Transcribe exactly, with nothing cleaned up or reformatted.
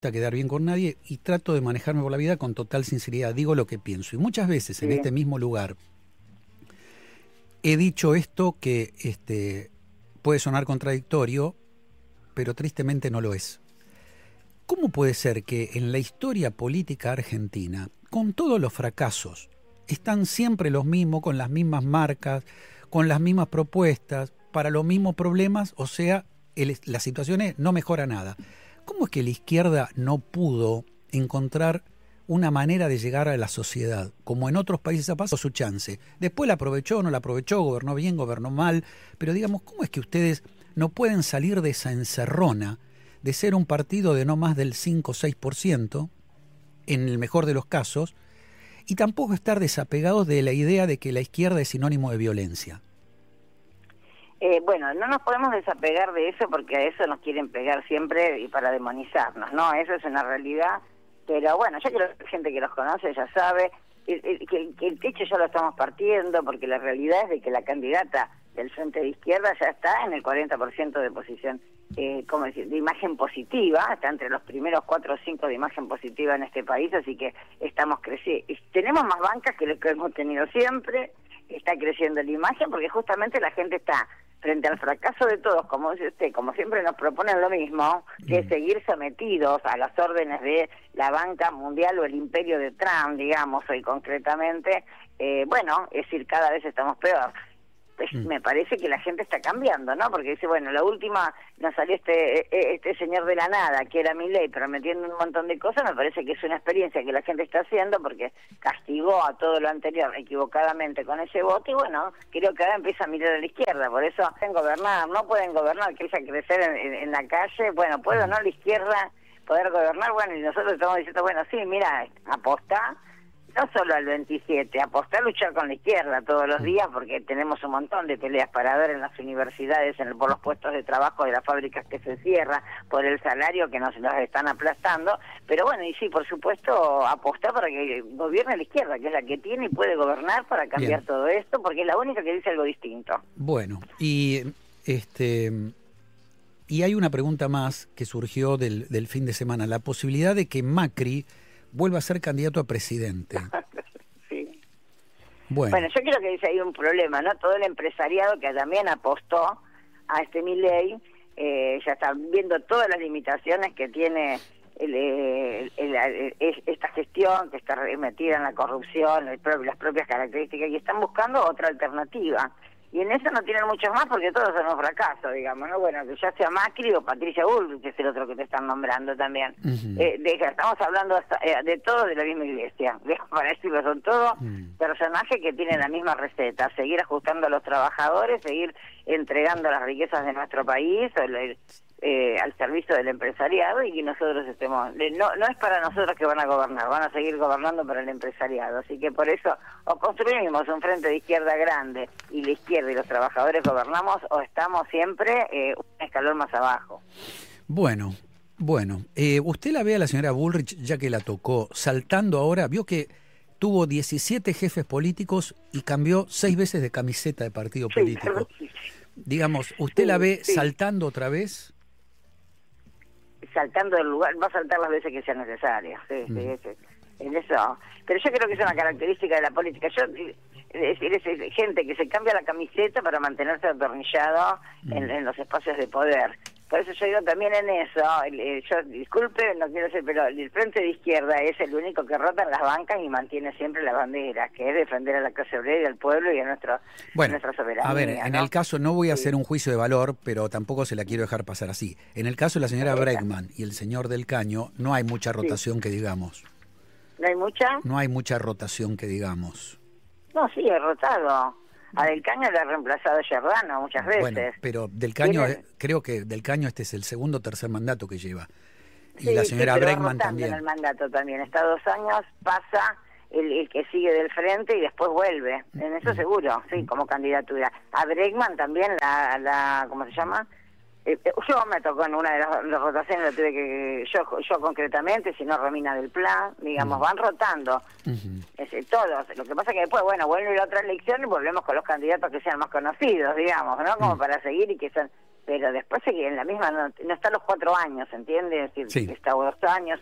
a quedar bien con nadie y trato de manejarme por la vida con total sinceridad, digo lo que pienso. Y muchas veces sí. en este mismo lugar he dicho esto que este, puede sonar contradictorio, pero tristemente no lo es. ¿Cómo puede ser que en la historia política argentina, con todos los fracasos, están siempre los mismos, con las mismas marcas, con las mismas propuestas, para los mismos problemas, o sea, el, las situaciones no mejora nada? ¿Cómo es que la izquierda no pudo encontrar una manera de llegar a la sociedad? Como en otros países ha pasado su chance. Después la aprovechó, no la aprovechó, gobernó bien, gobernó mal. Pero digamos, ¿cómo es que ustedes no pueden salir de esa encerrona de ser un partido de no más del cinco o seis por ciento, en el mejor de los casos, y tampoco estar desapegados de la idea de que la izquierda es sinónimo de violencia? Eh, bueno, no nos podemos desapegar de eso porque a eso nos quieren pegar siempre y para demonizarnos, ¿no? Eso es una realidad, pero bueno, ya que la gente que los conoce ya sabe el, el, que, el, que el techo ya lo estamos partiendo, porque la realidad es de que la candidata del Frente de Izquierda ya está en el cuarenta por ciento de posición, eh, ¿cómo decir?, de imagen positiva, está entre los primeros cuatro o cinco de imagen positiva en este país, así que estamos creciendo. Tenemos más bancas que lo que hemos tenido siempre, está creciendo la imagen porque justamente la gente está frente al fracaso de todos, como dice usted, como siempre nos proponen lo mismo, que es seguir sometidos a las órdenes de la banca mundial o el imperio de Trump, digamos, hoy concretamente, eh, bueno, es decir, cada vez estamos peor. Pues mm. me parece que la gente está cambiando, ¿no? Porque dice, bueno, la última nos salió este este señor de la nada, que era Milei, prometiendo un montón de cosas. Me parece que es una experiencia que la gente está haciendo porque castigó a todo lo anterior equivocadamente con ese voto y bueno, creo que ahora empieza a mirar a la izquierda. Por eso pueden gobernar, no pueden gobernar, que ella crecer en, en, en la calle. Bueno, ¿puede o no la izquierda poder gobernar? Bueno, y nosotros estamos diciendo, bueno, sí, mira, aposta no solo al veintisiete, apostar a luchar con la izquierda todos los días, porque tenemos un montón de peleas para ver en las universidades, en el, por los puestos de trabajo de las fábricas que se cierran, por el salario que nos, nos están aplastando, pero bueno, y sí, por supuesto, apostar para que gobierne la izquierda, que es la que tiene y puede gobernar para cambiar Bien. todo esto, porque es la única que dice algo distinto. Bueno, y este... y hay una pregunta más que surgió del, del fin de semana, la posibilidad de que Macri vuelva a ser candidato a presidente. Sí. Bueno. bueno, yo creo que dice hay un problema, ¿no? Todo el empresariado que también apostó a este Milei, eh, ya están viendo todas las limitaciones que tiene el, el, el, el, el, esta gestión, que está metida en la corrupción, el, las propias características, y están buscando otra alternativa. Y en eso no tienen muchos más porque todos son un fracaso, digamos, ¿no? Bueno, que ya sea Macri o Patricia Bullrich, que es el otro que te están nombrando también. Uh-huh. eh, de, estamos hablando hasta, eh, de todos de la misma iglesia, para decirlo, son todos uh-huh. personajes que tienen la misma receta, seguir ajustando a los trabajadores, seguir entregando las riquezas de nuestro país, el, el, eh, al servicio del empresariado, y que nosotros estemos... No, no es para nosotros que van a gobernar, van a seguir gobernando para el empresariado, así que por eso o construimos un frente de izquierda grande y la izquierda y los trabajadores gobernamos, o estamos siempre eh, un escalón más abajo. Bueno, bueno, eh, usted la ve a la señora Bullrich, ya que la tocó, saltando ahora, vio que tuvo diecisiete jefes políticos y cambió seis veces de camiseta de partido sí, político. Sí. Digamos, ¿usted sí, la ve sí. saltando otra vez? Saltando del lugar, va a saltar las veces que sea necesario, sí, mm. sí, sí, en eso. Pero yo creo que es una característica de la política. Yo es decir, es gente que se cambia la camiseta para mantenerse atornillado mm. en, en los espacios de poder. Por eso yo digo también en eso, yo disculpe, no quiero decir, pero el Frente de Izquierda es el único que rota en las bancas y mantiene siempre la bandera, que es defender a la clase obrera y al pueblo y a, nuestro, bueno, a nuestra soberanía. A ver, en ¿no? el caso, no voy a sí. hacer un juicio de valor, pero tampoco se la quiero dejar pasar así. En el caso de la señora Bregman y el señor Del Caño, no hay mucha rotación sí. que digamos. ¿No hay mucha? No hay mucha rotación que digamos. No, sí, he rotado. A Del Caño le ha reemplazado a Giordano muchas veces. Bueno, pero Del Caño, ¿Tiene? creo que Del Caño este es el segundo o tercer mandato que lleva. Y sí, la señora sí, pero Bregman también. En el mandato también. Está dos años, pasa el, el que sigue del frente y después vuelve. En eso seguro, sí, como candidatura. A Bregman también, la, la ¿cómo se llama? Eh, yo me tocó en una de las, las rotaciones, lo tuve que yo yo concretamente, si no Romina del Plan, digamos, uh-huh. van rotando. Uh-huh. Es, todos. Lo que pasa es que después, bueno, vuelve a otra elección y volvemos con los candidatos que sean más conocidos, digamos, ¿no? Como uh-huh. para seguir y que sean pero después sigue en la misma, no, no está a los cuatro años, ¿entiendes? Es decir, Sí. está a dos años,